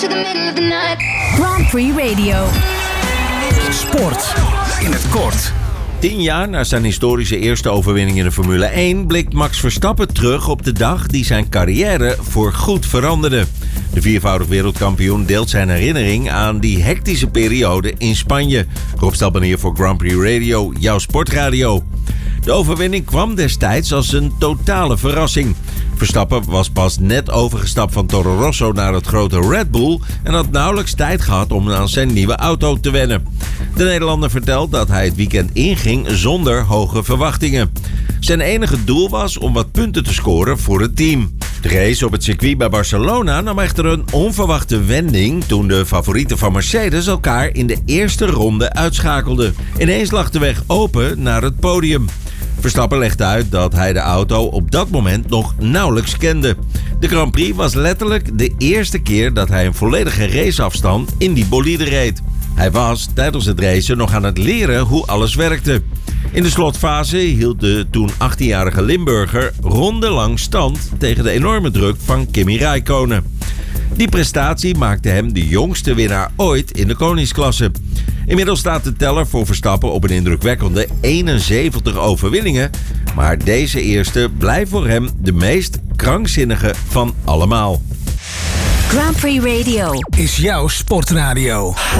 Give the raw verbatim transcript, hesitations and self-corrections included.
Grand Prix Radio. Sport in het kort. Tien jaar na zijn historische eerste overwinning in de Formule één... blikt Max Verstappen terug op de dag die zijn carrière voorgoed veranderde. De viervoudig wereldkampioen deelt zijn herinnering aan die hectische periode in Spanje. Rob Stelbanier voor Grand Prix Radio, jouw sportradio. De overwinning kwam destijds als een totale verrassing. Verstappen was pas net overgestapt van Toro Rosso naar het grote Red Bull en had nauwelijks tijd gehad om aan zijn nieuwe auto te wennen. De Nederlander vertelt dat hij het weekend inging zonder hoge verwachtingen. Zijn enige doel was om wat punten te scoren voor het team. De race op het circuit bij Barcelona nam echter een onverwachte wending toen de favorieten van Mercedes elkaar in de eerste ronde uitschakelden. Ineens lag de weg open naar het podium. Verstappen legde uit dat hij de auto op dat moment nog nauwelijks kende. De Grand Prix was letterlijk de eerste keer dat hij een volledige raceafstand in die bolide reed. Hij was tijdens het racen nog aan het leren hoe alles werkte. In de slotfase hield de toen achttienjarige Limburger rondenlang stand tegen de enorme druk van Kimi Räikkönen. Die prestatie maakte hem de jongste winnaar ooit in de koningsklasse. Inmiddels staat de teller voor Verstappen op een indrukwekkende eenenzeventig overwinningen. Maar deze eerste blijft voor hem de meest krankzinnige van allemaal. Grand Prix Radio Is jouw sportradio.